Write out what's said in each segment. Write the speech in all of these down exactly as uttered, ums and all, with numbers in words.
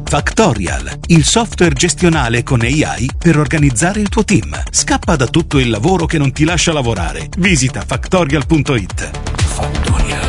Factorial, il software gestionale con A I per organizzare il tuo team. Scappa da tutto il lavoro che non ti lascia lavorare. Visita factorial punto it. Factorial.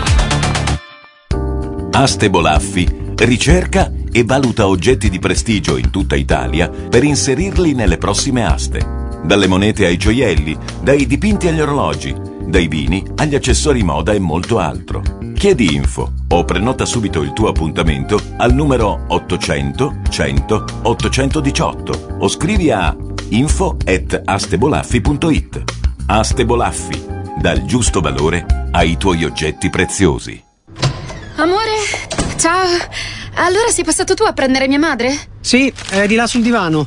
Aste Bolaffi ricerca e valuta oggetti di prestigio in tutta Italia per inserirli nelle prossime aste. Dalle monete ai gioielli, dai dipinti agli orologi, dai vini agli accessori moda e molto altro. Chiedi info o prenota subito il tuo appuntamento al numero ottocento cento ottocentodiciotto o scrivi a info at astebolaffi punto it. Aste Bolaffi, dal giusto valore ai tuoi oggetti preziosi. Amore, ciao. Allora sei passato tu a prendere mia madre? Sì, è di là sul divano.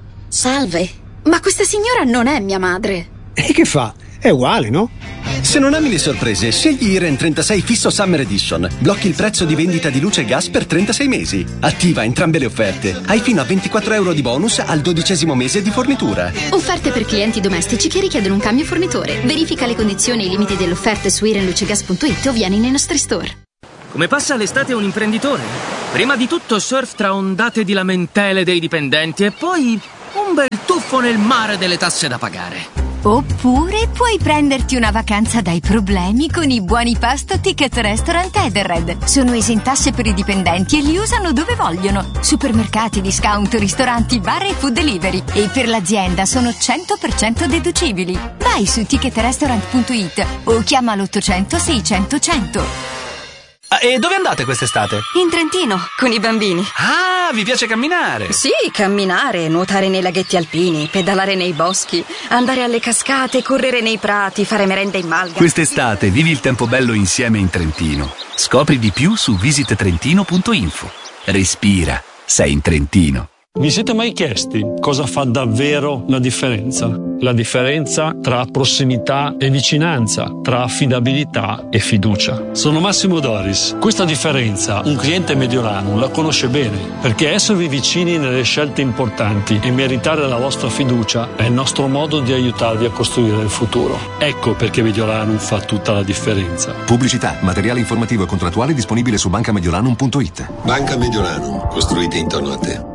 Salve, ma questa signora non è mia madre. E che fa? È uguale, no? Se non ami le sorprese, scegli Iren trentasei Fisso Summer Edition. Blocchi il prezzo di vendita di luce e gas per trentasei mesi. Attiva entrambe le offerte. Hai fino a ventiquattro euro di bonus al dodicesimo mese di fornitura. Offerte per clienti domestici che richiedono un cambio fornitore. Verifica le condizioni e i limiti delle offerte su iren luce gas punto it o vieni nei nostri store. Come passa l'estate un imprenditore? Prima di tutto surf tra ondate di lamentele dei dipendenti e poi un bel tuffo nel mare delle tasse da pagare. Oppure puoi prenderti una vacanza dai problemi con i buoni pasto Ticket Restaurant Edenred. Sono esentasse per i dipendenti e li usano dove vogliono. Supermercati, discount, ristoranti, bar e food delivery. E per l'azienda sono cento per cento deducibili. Vai su ticket restaurant punto it o chiama l'ottocento seicento cento. Ah, e dove andate quest'estate? In Trentino, con i bambini. Ah, vi piace camminare? Sì, camminare, nuotare nei laghetti alpini, pedalare nei boschi, andare alle cascate, correre nei prati, fare merenda in malga. Quest'estate vivi il tempo bello insieme in Trentino. Scopri di più su visit trentino punto info. Respira, sei in Trentino. Vi siete mai chiesti cosa fa davvero la differenza? La differenza tra prossimità e vicinanza, tra affidabilità e fiducia. Sono Massimo Doris. Questa differenza un cliente mediolano la conosce bene, perché esservi vicini nelle scelte importanti e meritare la vostra fiducia è il nostro modo di aiutarvi a costruire il futuro. Ecco perché Mediolanum fa tutta la differenza. Pubblicità, materiale informativo e contrattuale disponibile su banca mediolanum punto it. Banca Mediolanum, costruite intorno a te.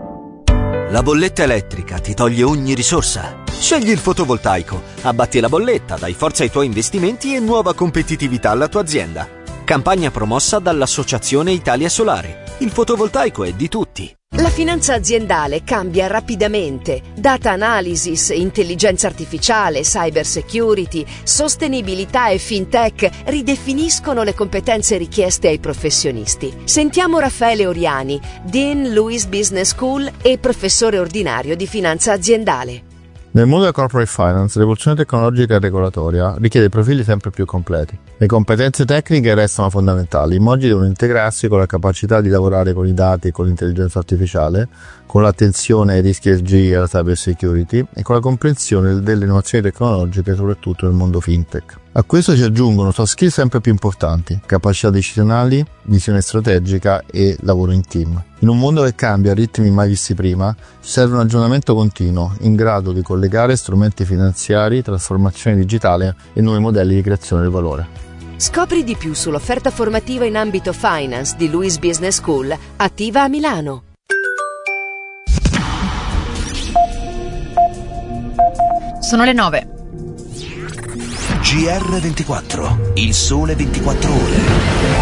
La bolletta elettrica ti toglie ogni risorsa. Scegli il fotovoltaico, abbatti la bolletta, dai forza ai tuoi investimenti e nuova competitività alla tua azienda. Campagna promossa dall'Associazione Italia Solare. Il fotovoltaico è di tutti. La finanza aziendale cambia rapidamente. Data analysis, intelligenza artificiale, cyber security, sostenibilità e fintech ridefiniscono le competenze richieste ai professionisti. Sentiamo Raffaele Oriani, Dean Lewis Business School e professore ordinario di finanza aziendale. Nel mondo della corporate finance, l'evoluzione tecnologica e regolatoria richiede profili sempre più completi. Le competenze tecniche restano fondamentali, i moggi devono integrarsi con la capacità di lavorare con i dati e con l'intelligenza artificiale, con l'attenzione ai rischi E S G e alla cyber security e con la comprensione delle innovazioni tecnologiche, soprattutto nel mondo fintech. A questo si aggiungono soft skill sempre più importanti, capacità decisionali, visione strategica e lavoro in team. In un mondo che cambia a ritmi mai visti prima, serve un aggiornamento continuo, in grado di collegare strumenti finanziari, trasformazione digitale e nuovi modelli di creazione del valore. Scopri di più sull'offerta formativa in ambito finance di Lewis Business School, attiva a Milano. Sono le nove. G R ventiquattro, il sole ventiquattro ore.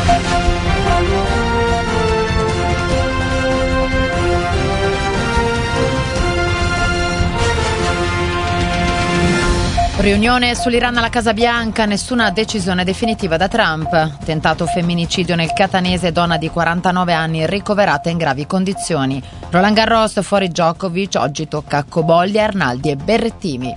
Riunione sull'Iran alla Casa Bianca, nessuna decisione definitiva da Trump. Tentato femminicidio nel catanese, donna di quarantanove anni ricoverata in gravi condizioni. Roland Garros fuori Djokovic, oggi tocca a Cobolli, Arnaldi e Berrettini.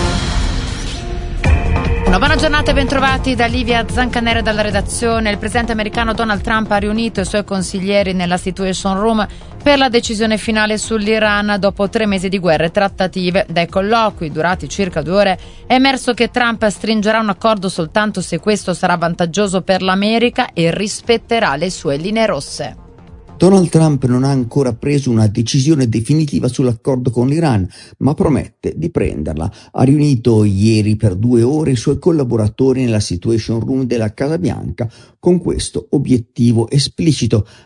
Una buona giornata e bentrovati da Livia Zancanera dalla redazione. Il presidente americano Donald Trump ha riunito i suoi consiglieri nella Situation Room per la decisione finale sull'Iran dopo tre mesi di guerre e trattative. Dai colloqui durati circa due ore è emerso che Trump stringerà un accordo soltanto se questo sarà vantaggioso per l'America e rispetterà le sue linee rosse. Donald Trump non ha ancora preso una decisione definitiva sull'accordo con l'Iran, ma promette di prenderla. Ha riunito ieri per due ore i suoi collaboratori nella Situation Room della Casa Bianca con questo obiettivo esplicito: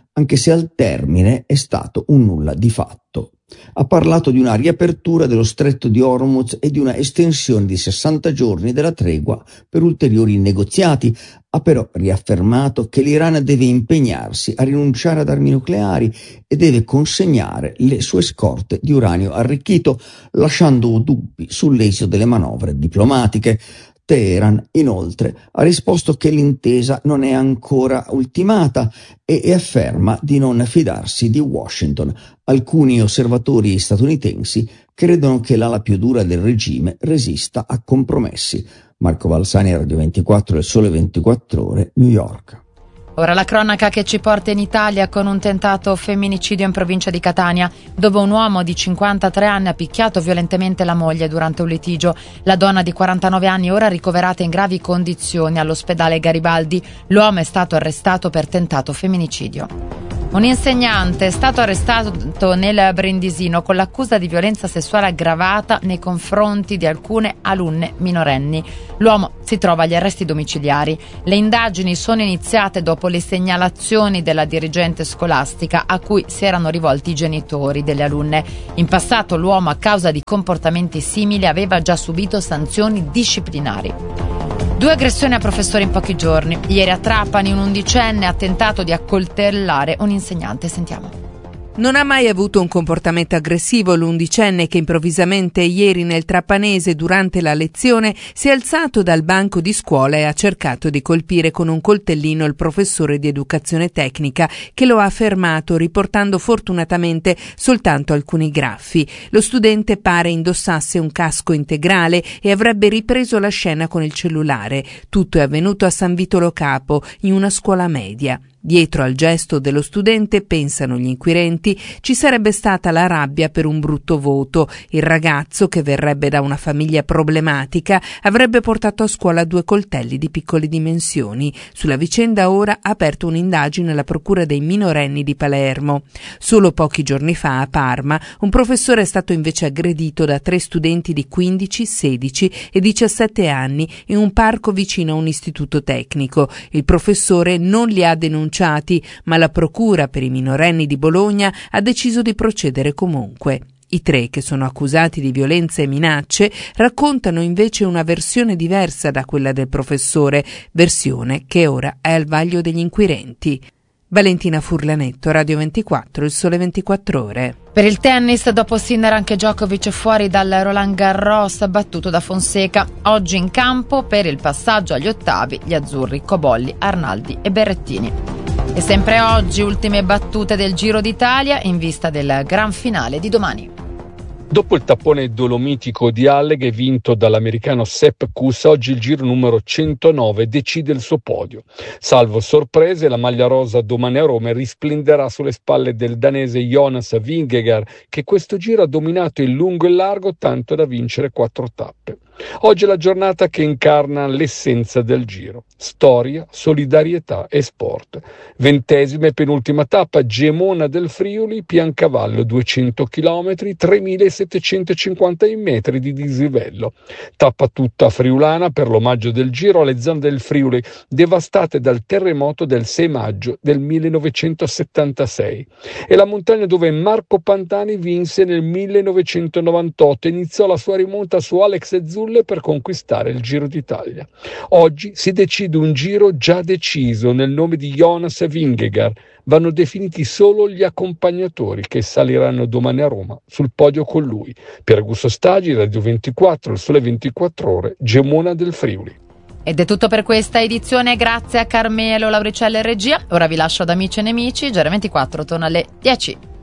anche se al termine è stato un nulla di fatto. Ha parlato di una riapertura dello stretto di Hormuz e di una estensione di sessanta giorni della tregua per ulteriori negoziati. Ha però riaffermato che l'Iran deve impegnarsi a rinunciare ad armi nucleari e deve consegnare le sue scorte di uranio arricchito, lasciando dubbi sull'esito delle manovre diplomatiche. Teheran, inoltre, ha risposto che l'intesa non è ancora ultimata e, e afferma di non fidarsi di Washington. Alcuni osservatori statunitensi credono che l'ala più dura del regime resista a compromessi. Marco Balsani, Radio ventiquattro, Il Sole ventiquattro Ore, New York. Ora la cronaca che ci porta in Italia con un tentato femminicidio in provincia di Catania, dove un uomo di cinquantatré anni ha picchiato violentemente la moglie durante un litigio. La donna di quarantanove anni è ora ricoverata in gravi condizioni all'ospedale Garibaldi. L'uomo è stato arrestato per tentato femminicidio. Un insegnante è stato arrestato nel Brindisino con l'accusa di violenza sessuale aggravata nei confronti di alcune alunne minorenni. L'uomo si trova agli arresti domiciliari. Le indagini sono iniziate dopo le segnalazioni della dirigente scolastica a cui si erano rivolti i genitori delle alunne. In passato l'uomo, a causa di comportamenti simili, aveva già subito sanzioni disciplinari. Due aggressioni a professori in pochi giorni. Ieri a Trapani un undicenne ha tentato di accoltellare un insegnante. Sentiamo. Non ha mai avuto un comportamento aggressivo l'undicenne che improvvisamente ieri nel Trapanese durante la lezione si è alzato dal banco di scuola e ha cercato di colpire con un coltellino il professore di educazione tecnica che lo ha fermato riportando fortunatamente soltanto alcuni graffi. Lo studente pare indossasse un casco integrale e avrebbe ripreso la scena con il cellulare. Tutto è avvenuto a San Vito Lo Capo, in una scuola media. Dietro al gesto dello studente, pensano gli inquirenti, ci sarebbe stata la rabbia per un brutto voto. Il ragazzo, che verrebbe da una famiglia problematica, avrebbe portato a scuola due coltelli di piccole dimensioni. Sulla vicenda ora ha aperto un'indagine la Procura dei minorenni di Palermo. Solo pochi giorni fa a Parma un professore è stato invece aggredito da tre studenti di quindici, sedici e diciassette anni in un parco vicino a un istituto tecnico. Il professore non li ha denunciati, ma la Procura per i minorenni di Bologna ha deciso di procedere comunque. I tre, che sono accusati di violenza e minacce, raccontano invece una versione diversa da quella del professore, versione che ora è al vaglio degli inquirenti. Valentina Furlanetto, Radio ventiquattro, Il Sole ventiquattro Ore. Per il tennis, dopo Sinner anche Djokovic fuori dal Roland Garros battuto da Fonseca. Oggi in campo per il passaggio agli ottavi gli azzurri Cobolli, Arnaldi e Berrettini. E sempre oggi ultime battute del Giro d'Italia in vista del gran finale di domani. Dopo il tappone dolomitico di Alleghe vinto dall'americano Sepp Kuss, oggi il giro numero centonove decide il suo podio. Salvo sorprese, la maglia rosa domani a Roma risplenderà sulle spalle del danese Jonas Vingegaard, che questo giro ha dominato in lungo e largo tanto da vincere quattro tappe. Oggi è la giornata che incarna l'essenza del giro: storia, solidarietà e sport. Ventesima e penultima tappa, Gemona del Friuli, Piancavallo, duecento chilometri, tremilasettecentocinquanta metri di dislivello. Tappa tutta friulana per l'omaggio del giro alle zone del Friuli devastate dal terremoto del sei maggio del millenovecentosettantasei. È la montagna dove Marco Pantani vinse nel millenovecentonovantotto e iniziò la sua rimonta su Alex e Zulle per conquistare il Giro d'Italia. Oggi si decide un giro già deciso nel nome di Jonas Vingegaard. Vanno definiti solo gli accompagnatori che saliranno domani a Roma sul podio con lui. Per Augusto Stagi, Radio ventiquattro, Il Sole ventiquattro Ore, Gemona del Friuli. Ed è tutto per questa edizione, grazie a Carmelo Lauricella e regia. Ora vi lascio ad Amici e Nemici, G R ventiquattro torna alle dieci.